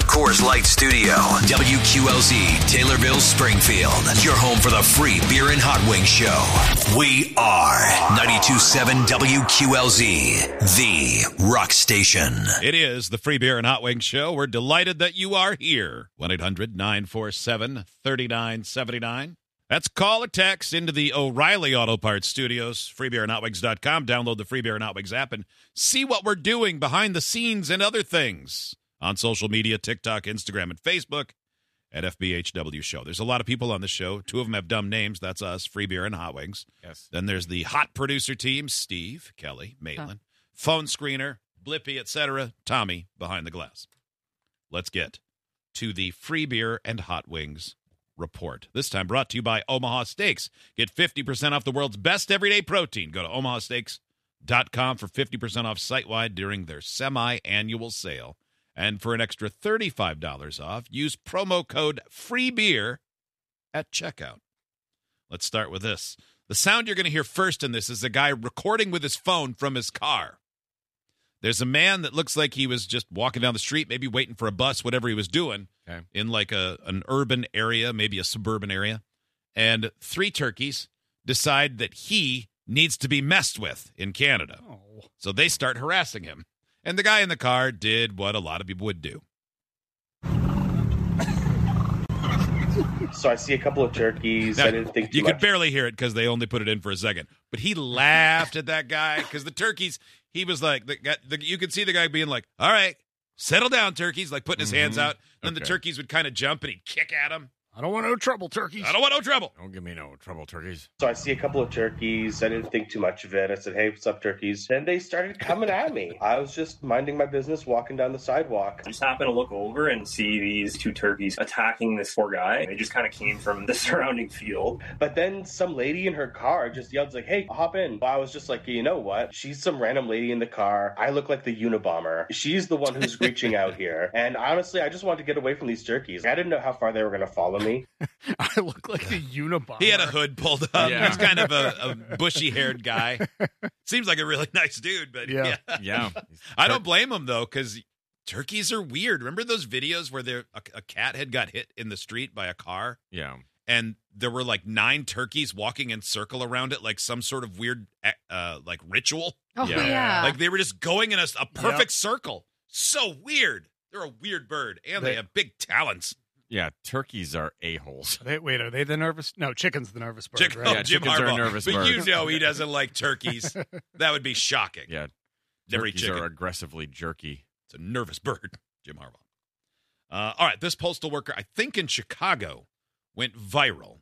Coors Light Studio. WQLZ, Taylorville, Springfield. Your home for the free beer and hot wing show. We are 92.7 WQLZ, the rock station. It is the free beer and hot wing show. We're delighted that you are here. 1-800-947-3979. That's call or text into the O'Reilly Auto Parts Studios, freebeerandhotwings.com. Download the Free Beer and Hot Wings app and see what we're doing behind the scenes and other things on social media, TikTok, Instagram, and Facebook at FBHW Show. There's a lot of people on the show. Two of them have dumb names. That's us, Free Beer and Hot Wings. Yes. Then there's the hot producer team, Steve, Kelly, Maitland, phone screener, Blippy, etc., Tommy behind the glass. Let's get to the Free Beer and Hot Wings report. This time brought to you by Omaha Steaks. Get 50% off the world's best everyday protein. Go to omahasteaks.com for 50% off site-wide during their semi-annual sale. And for an extra $35 off, use promo code FREEBEER at checkout. Let's start with this. The sound you're going to hear first in this is a guy recording with his phone from his car. There's a man that looks like he was just walking down the street, maybe waiting for a bus, whatever he was doing, in like an urban area, maybe a suburban area. And three turkeys decide that he needs to be messed with in Canada. Oh. So they start harassing him. And the guy in the car did what a lot of people would do. So I see a couple of turkeys. Now, I didn't think too you much. could barely hear it because they only put it in for a second. But he laughed at that guy because the turkeys, he was like, you could see the guy being like, all right, settle down, turkeys, like putting his hands out. Then the turkeys would kind of jump and he'd kick at him. I don't want no trouble, turkeys. I don't want no trouble. Don't give me no trouble, turkeys. So I see a couple of turkeys. I didn't think too much of it. I said, hey, what's up, turkeys? Then they started coming at me. I was just minding my business, walking down the sidewalk. I just happened to look over and see these two turkeys attacking this poor guy. They just kind of came from the surrounding field. But then some lady in her car just yelled, like, hey, hop in. I was just like, you know what? She's some random lady in the car. I look like the Unabomber. She's the one who's reaching out here. And honestly, I just wanted to get away from these turkeys. I didn't know how far they were going to follow me. I look like the Unabomber. He had a hood pulled up. Yeah. He's kind of a bushy-haired guy. Seems like a really nice dude, but yeah. I don't blame him, though, because turkeys are weird. Remember those videos where a cat had got hit in the street by a car? Yeah. And there were like 9 turkeys walking in circle around it, like some sort of weird like ritual. Oh, yeah. Like they were just going in a perfect circle. So weird. They're a weird bird, and they have big talons. Yeah, turkeys are a-holes. Are they the nervous? No, chicken's the nervous bird, right? Yeah, Jim chickens are a Harbaugh. nervous but bird. You know he doesn't like turkeys. That would be shocking. Yeah, Every turkeys chicken. are aggressively jerky. It's a nervous bird, Jim Harbaugh. All right, this postal worker, I think in Chicago, went viral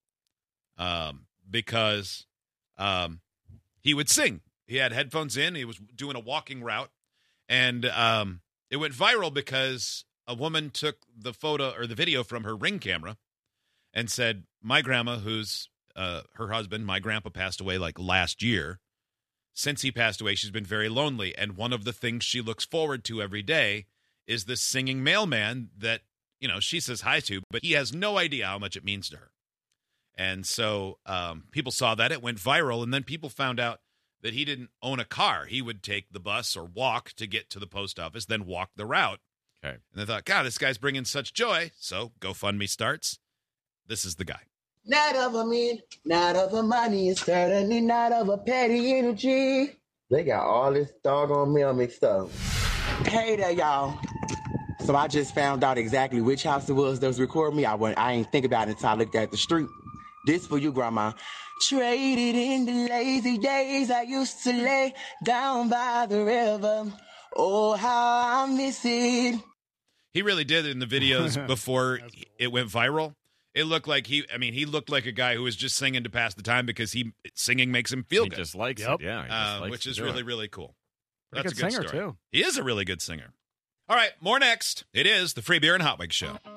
because he would sing. He had headphones in. He was doing a walking route, and it went viral because a woman took the photo or the video from her Ring camera and said, my grandma, who's her husband, my grandpa passed away like last year. Since he passed away, she's been very lonely. And one of the things she looks forward to every day is this singing mailman that, you know, she says hi to, but he has no idea how much it means to her. And so people saw that. It went viral. And then people found out that he didn't own a car. He would take the bus or walk to get to the post office, then walk the route. Okay. And they thought, God, this guy's bringing such joy. So GoFundMe starts. This is the guy. Not of a mean, not of a money, and certainly not of a petty energy. They got all this doggone mail mixed up. Hey there, y'all. So I just found out exactly which house it was that was recording me. I ain't think about it until I looked at the street. This for you, Grandma. Traded in the lazy days I used to lay down by the river. Oh, how I miss it. He really did in the videos before it went viral. It looked like he looked like a guy who was just singing to pass the time because singing makes him feel good. He just likes it, yeah. He just likes which to is do really, it. really cool. Pretty That's good a good singer, story. too. He is a really good singer. All right, more next. It is the Free Beer and Hot Wings Show.